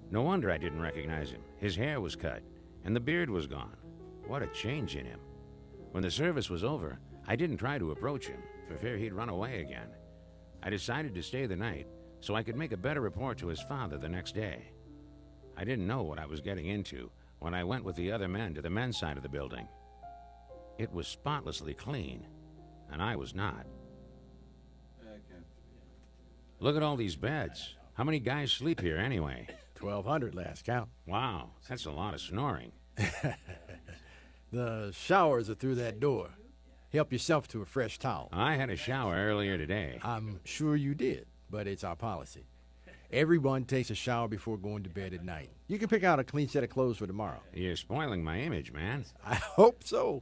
No wonder I didn't recognize him. His hair was cut, and the beard was gone. What a change in him. When the service was over, I didn't try to approach him, for fear he'd run away again. I decided to stay the night, so I could make a better report to his father the next day. I didn't know what I was getting into when I went with the other men to the men's side of the building. It was spotlessly clean, and I was not. Look at all these beds. How many guys sleep here anyway? 1,200 last count. Wow, that's a lot of snoring. The showers are through that door. Help yourself to a fresh towel. I had a shower earlier today. I'm sure you did, but it's our policy. Everyone takes a shower before going to bed at night. You can pick out a clean set of clothes for tomorrow. You're spoiling my image, man. I hope so.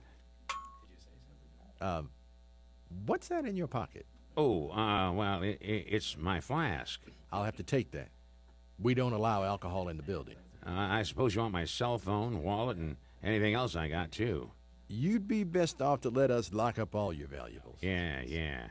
What's that in your pocket? Oh, well, it's my flask. I'll have to take that. We don't allow alcohol in the building. I suppose you want my cell phone, wallet, and anything else I got, too. You'd be best off to let us lock up all your valuables. Yeah.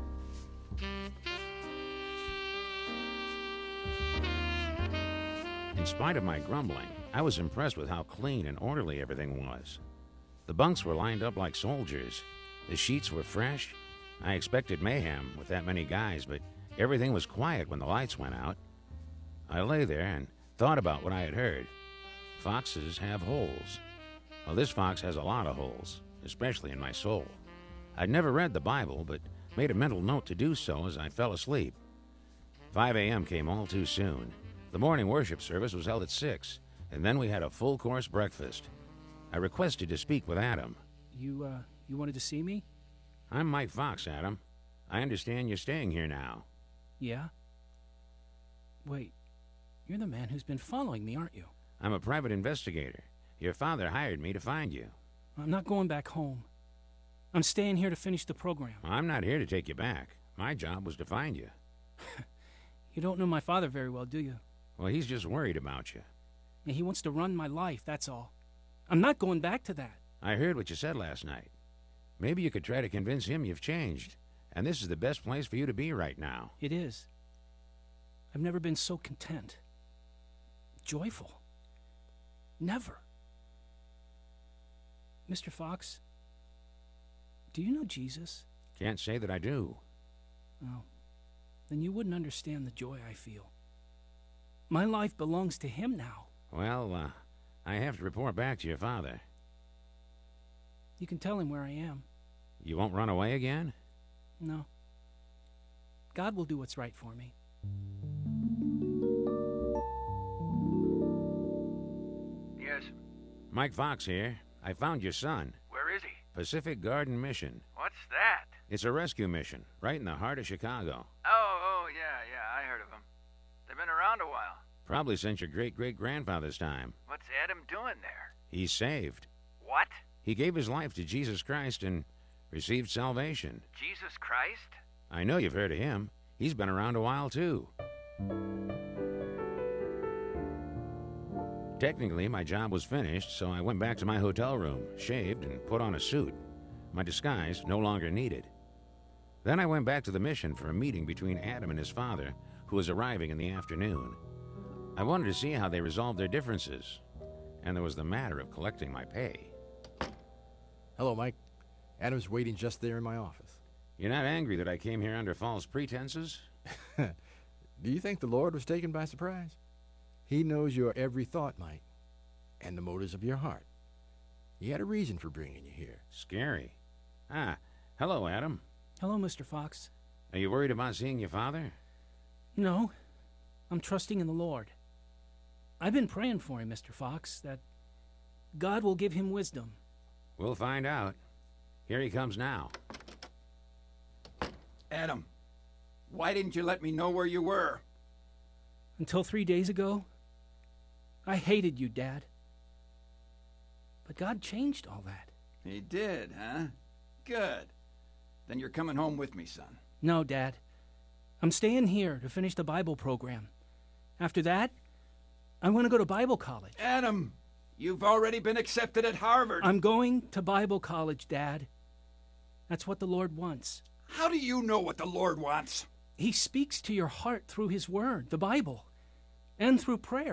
In spite of my grumbling, I was impressed with how clean and orderly everything was. The bunks were lined up like soldiers. The sheets were fresh. I expected mayhem with that many guys, but everything was quiet when the lights went out. I lay there and thought about what I had heard. Foxes have holes. Well, this fox has a lot of holes, especially in my soul. I'd never read the Bible, but made a mental note to do so as I fell asleep. 5 a.m. came all too soon. The morning worship service was held at 6, and then we had a full-course breakfast. I requested to speak with Adam. You wanted to see me? I'm Mike Fox, Adam. I understand you're staying here now. Yeah? Wait, you're the man who's been following me, aren't you? I'm a private investigator. Your father hired me to find you. I'm not going back home. I'm staying here to finish the program. I'm not here to take you back. My job was to find you. You don't know my father very well, do you? Well, he's just worried about you. Yeah, he wants to run my life, that's all. I'm not going back to that. I heard what you said last night. Maybe you could try to convince him you've changed, and this is the best place for you to be right now. It is. I've never been so content. Joyful. Never. Mr. Fox, do you know Jesus? Can't say that I do. Oh, then you wouldn't understand the joy I feel. My life belongs to him now. Well, I have to report back to your father. You can tell him where I am. You won't run away again? No. God will do what's right for me. Yes. Mike Fox here. I found your son. Where is he? Pacific Garden Mission. What's that? It's a rescue mission, right in the heart of Chicago. Oh, yeah, I heard of them. They've been around a while. Probably since your great-great-grandfather's time. What's Adam doing there? He's saved. What? He gave his life to Jesus Christ and received salvation. Jesus Christ? I know you've heard of him. He's been around a while, too. Technically, my job was finished, so I went back to my hotel room, shaved, and put on a suit. My disguise no longer needed. Then I went back to the mission for a meeting between Adam and his father, who was arriving in the afternoon. I wanted to see how they resolved their differences, and there was the matter of collecting my pay. Hello, Mike. Adam's waiting just there in my office. You're not angry that I came here under false pretenses? Do you think the Lord was taken by surprise? He knows your every thought, Mike, and the motives of your heart. He had a reason for bringing you here. Scary. Hello, Adam. Hello, Mr. Fox. Are you worried about seeing your father? No, I'm trusting in the Lord. I've been praying for him, Mr. Fox, that God will give him wisdom. We'll find out. Here he comes now. Adam, why didn't you let me know where you were? Until 3 days ago, I hated you, Dad. But God changed all that. He did, huh? Good. Then you're coming home with me, son. No, Dad. I'm staying here to finish the Bible program. After that, I want to go to Bible college. Adam, you've already been accepted at Harvard. I'm going to Bible college, Dad. That's what the Lord wants. How do you know what the Lord wants? He speaks to your heart through His Word, the Bible, and through prayer.